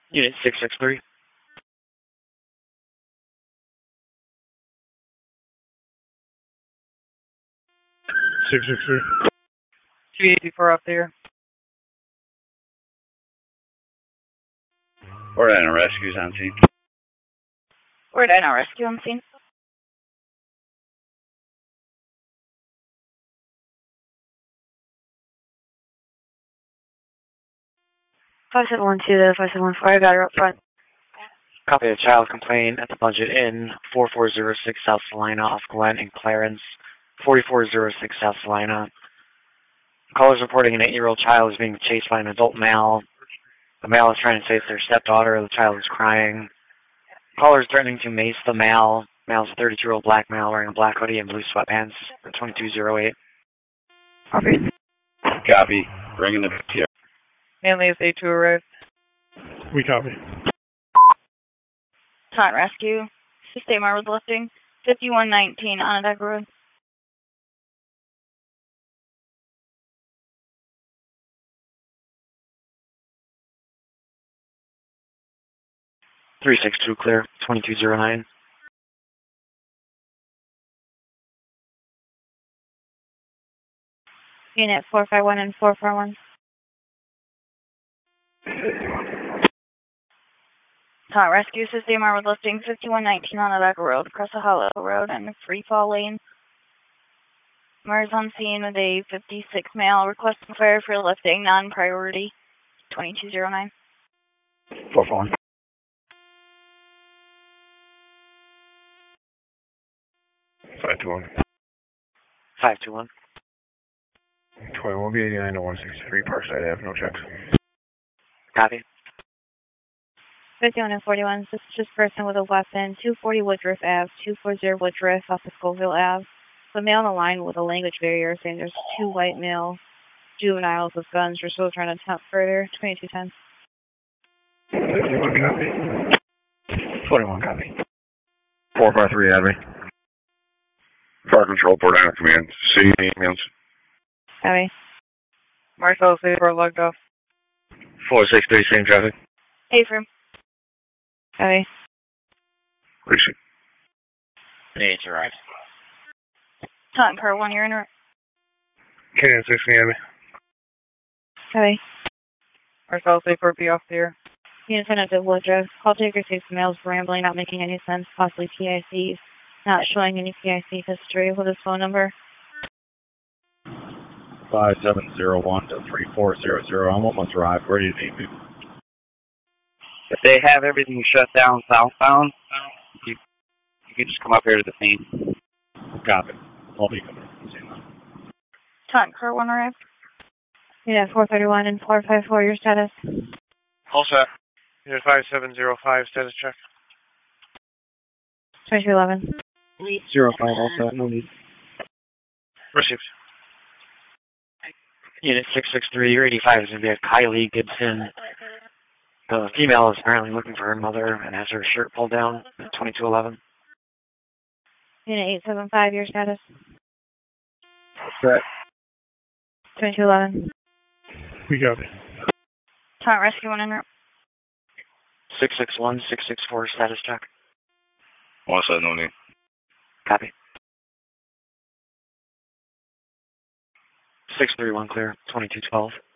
Unit 663. 663. 284 up there. Or Dino Rescue's on scene. Or Dino Rescue on scene. Five 712 to 5714. I got her up front. Copy of child complaint at the Budget Inn, 4406 South Salina off Glen and Clarence, 4406 South Salina. Callers reporting an 8-year-old child is being chased by an adult male. The male is trying to save their stepdaughter. The child is crying. Caller is threatening to mace the male. Male is a 32-year-old black male wearing a black hoodie and blue sweatpants. 2208. Copy. Bringing the PTR. Manly is A2 arrived. We copy. Taunton Rescue. State Mar was lifting. 5119 Onondaga Road. Three 362 clear. 2209. Unit 451 and 441. Taunton Rescue. State Mar was lifting. 5119 Onondaga Road. Across the Hollow Road and Free Fall Lane. Mars on scene with a 56 male requesting fire for lifting, non-priority. 2209. 441. 521. 521. 21B89 to 163 Parkside Ave. No checks. Copy. 51 and 41. Suspicious person with a weapon. 240 Woodruff Ave. 240 Woodruff off of Scoville Ave. The male on the line with a language barrier saying there's 2 white male juveniles with guns. We're still trying to attempt further. 2210. 51 copy. 21 copy. 453 Adby. Fire Control, Port Dino Command. See ambulance. Copy. Marcel Saber logged off. 463, same traffic. Affirm. Copy. Precinct. Needs arrived. Taunton Car 1, you're in. Canyon 6 Miami. Copy. Marcel Saber be off there. Unit 10 at Woodruff. Call taker says the male's rambling, not making any sense, possibly PICs. Not showing any PIC history. With his phone number? 5701 to 3400. I'm almost arrived. Where do you need me? If they have everything shut down southbound, you can just come up here to the scene. Copy. I'll be coming. Taunton Car 1 arrived. Unit 431 and 454, your status? All set. Unit 5705, status check. 2211. 05 also. No need. Received. Unit 663, your 85 is going to be a Kylie Gibson. The female is apparently looking for her mother and has her shirt pulled down. 2211. Unit 875, your status? Set. 2211. We got it. Taunton Rescue 1 en route. 661, 664, status check. All set, no need. Copy. 631 clear. 2212.